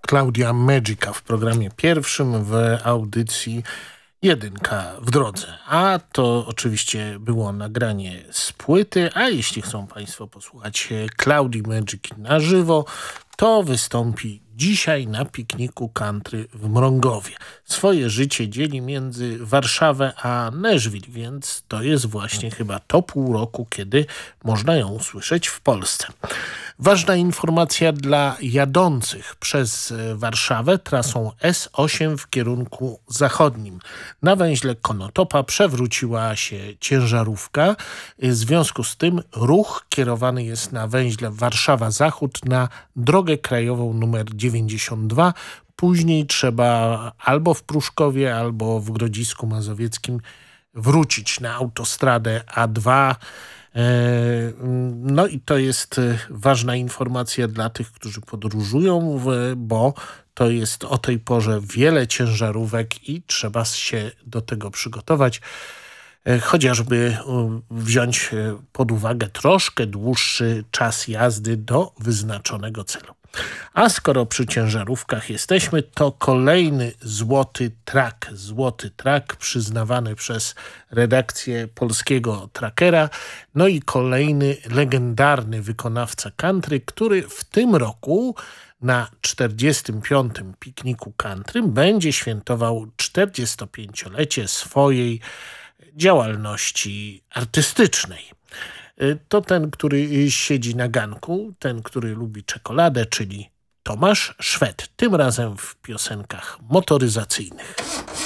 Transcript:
Klaudia Magica w programie pierwszym w audycji Jedynka w drodze. A to oczywiście było nagranie z płyty, a jeśli chcą Państwo posłuchać Klaudii Magic na żywo, to wystąpi dzisiaj na pikniku country w Mrągowie. Swoje życie dzieli między Warszawę a Nashville, więc to jest właśnie chyba to pół roku, kiedy można ją usłyszeć w Polsce. Ważna informacja dla jadących przez Warszawę trasą S8 w kierunku zachodnim. Na węźle Konotopa przewróciła się ciężarówka. W związku z tym ruch kierowany jest na węźle Warszawa-Zachód na drogę krajową numer 92. Później trzeba albo w Pruszkowie, albo w Grodzisku Mazowieckim wrócić na autostradę A2. No i to jest ważna informacja dla tych, którzy podróżują, bo to jest o tej porze wiele ciężarówek i trzeba się do tego przygotować. Chociażby wziąć pod uwagę troszkę dłuższy czas jazdy do wyznaczonego celu. A skoro przy ciężarówkach jesteśmy, to kolejny złoty track przyznawany przez redakcję Polskiego Trackera, no i kolejny legendarny wykonawca country, który w tym roku na 45. pikniku country będzie świętował 45-lecie swojej działalności artystycznej. To ten, który siedzi na ganku, ten, który lubi czekoladę, czyli Tomasz Szwed. Tym razem w piosenkach motoryzacyjnych.